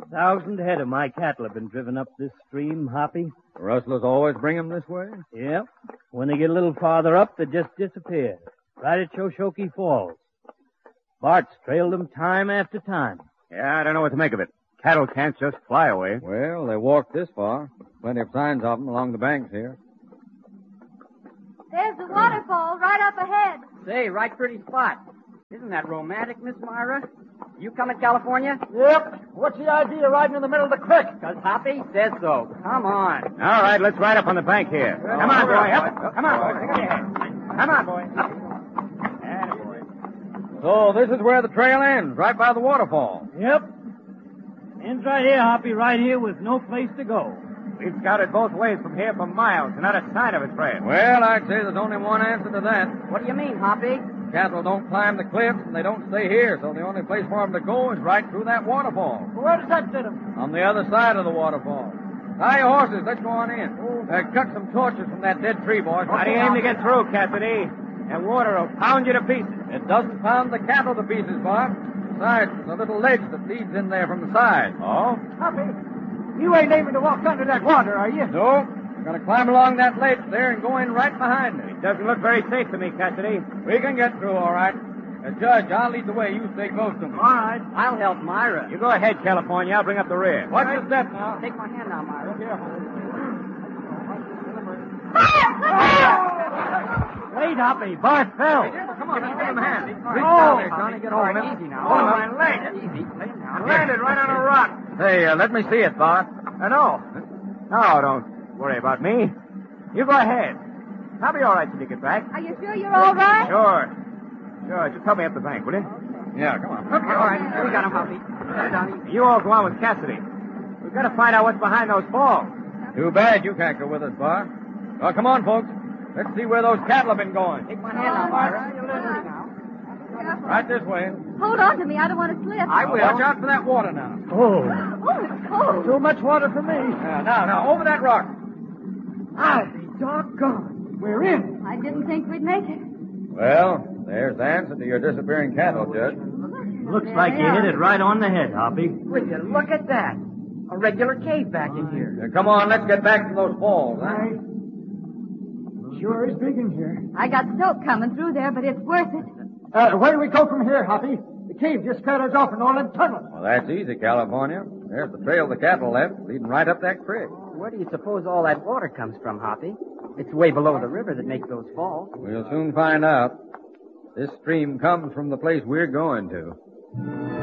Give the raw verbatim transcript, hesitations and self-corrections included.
Thousand head of my cattle have been driven up this stream, Hoppy. The rustlers always bring 'em this way? Yep. When they get a little farther up, they just disappear. Right at Shoshone Falls. Bart's trailed them time after time. Yeah, I don't know what to make of it. Cattle can't just fly away. Well, they walked this far. Plenty of signs of 'em along the banks here. There's the waterfall right up ahead. Say, right pretty spot. Isn't that romantic, Miss Myra? You come to California? Yep. What's the idea of riding in the middle of the creek? Because Hoppy says so. Come on. All right, let's ride up on the bank here. Come on, boy. Up. Come on, boy. Come on, boy. So this is where the trail ends, right by the waterfall. Yep. Ends right here, Hoppy, right here with no place to go. We've scouted both ways from here for miles and not a sign of a trail. Well, I'd say there's only one answer to that. What do you mean, Hoppy? Cattle don't climb the cliffs, and they don't stay here, so the only place for 'em to go is right through that waterfall. Well, where does that fit 'em? On the other side of the waterfall. Tie your horses. Let's go on in. Uh, cut some torches from that dead tree, boys. How do you aim to get through, Cassidy? That water will pound you to pieces. It doesn't pound the cattle to pieces, Bart. Besides, there's a little ledge that leads in there from the side. Oh? Hoppy, you ain't aiming to walk under that water, are you? No. We're going to climb along that ledge there and go in right behind it. It doesn't look very safe to me, Cassidy. We can get through, all right. Uh, Judge, I'll lead the way. You stay close to me. All right. I'll help Myra. You go ahead, California. I'll bring up the rear. Watch your step now. Take my hand now, Myra. Wait, Hoppy. Bart fell. Come on, let's give him a hand. Reach Oh, down there, Johnny. Get hold of him. Easy now. Hold him my up. leg. Easy. Lay him I down. landed right on a rock. Hey, uh, let me see it, Bart. Uh, no. No, don't worry about me. You go ahead. I'll be all right till you get back. Are you sure you're all right? Sure. Sure. Just help me up the bank, will you? Yeah, come on. Okay, all right. We got him, Hoppy. Set it down easy. You all go on with Cassidy. We've got to find out what's behind those falls. Too bad you can't go with us, Bart. Well, come on, folks. Let's see where those cattle have been going. Take my hand now, Myra. You're listening now. Right this way. Hold on to me. I don't want to slip. I Now, will. watch out for that water now. Oh. Oh, it's cold. Too much water for me. Yeah, now, now, over that rock. I'll be doggone. We're in. I didn't think we'd make it. Well, there's the answer to your disappearing cattle, Judge. Looks There like they you are. hit it right on the head, Hoppy. Will you look at that? A regular cave back in here. Now, come on, let's get back to those falls, huh? Right. Sure is big in here. I got soap coming through there, but it's worth it. Uh, where do we go from here, Hoppy? The cave just cut us off in all them tunnels. Well, that's easy, California. There's the trail the cattle left, leading right up that creek. Where do you suppose all that water comes from, Hoppy? It's way below the river that makes those falls. We'll soon find out. This stream comes from the place we're going to.